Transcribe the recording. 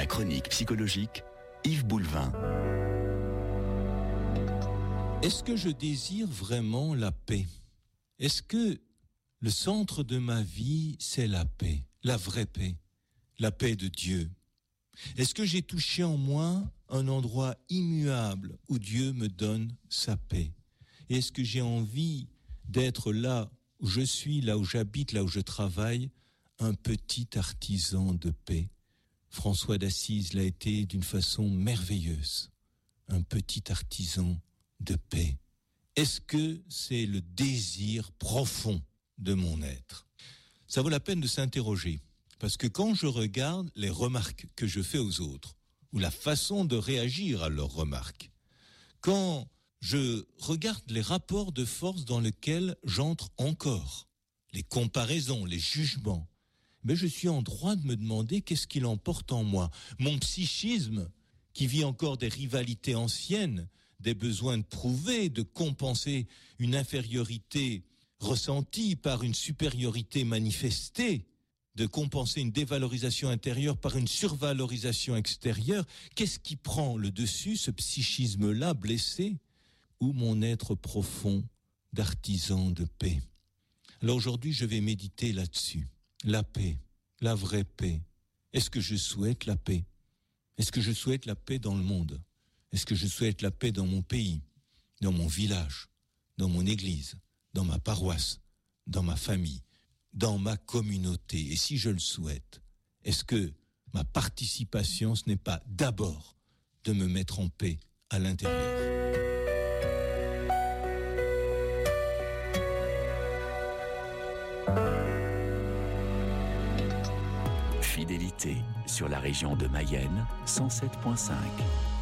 La chronique psychologique, Yves Boulevin. Est-ce que je désire vraiment la paix ? Est-ce que le centre de ma vie, c'est la paix, la vraie paix, la paix de Dieu ? Est-ce que j'ai touché en moi un endroit immuable où Dieu me donne sa paix ? Et est-ce que j'ai envie d'être là où je suis, là où j'habite, là où je travaille, un petit artisan de paix ? François d'Assise l'a été d'une façon merveilleuse, un petit artisan de paix. Est-ce que c'est le désir profond de mon être ? Ça vaut la peine de s'interroger, parce que quand je regarde les remarques que je fais aux autres, ou la façon de réagir à leurs remarques, quand je regarde les rapports de force dans lesquels j'entre encore, les comparaisons, les jugements, mais je suis en droit de me demander qu'est-ce qu'il emporte en moi. Mon psychisme, qui vit encore des rivalités anciennes, des besoins de prouver, de compenser une infériorité ressentie par une supériorité manifestée, de compenser une dévalorisation intérieure par une survalorisation extérieure. Qu'est-ce qui prend le dessus, ce psychisme-là blessé, ou mon être profond d'artisan de paix ? Alors aujourd'hui, je vais méditer là-dessus. La paix, la vraie paix. Est-ce que je souhaite la paix ? Est-ce que je souhaite la paix dans le monde ? Est-ce que je souhaite la paix dans mon pays, dans mon village, dans mon église, dans ma paroisse, dans ma famille, dans ma communauté ? Et si je le souhaite, est-ce que ma participation, ce n'est pas d'abord de me mettre en paix à l'intérieur ? Fidélité sur la région de Mayenne, 107.5.